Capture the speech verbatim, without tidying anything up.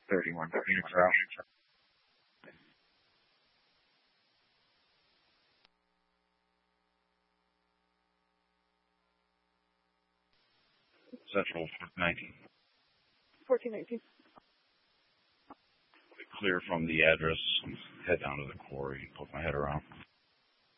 thirty-one Phoenix Route. Central nineteen. fourteen nineteen. Clear from the address. Head down to the quarry. Put my head around.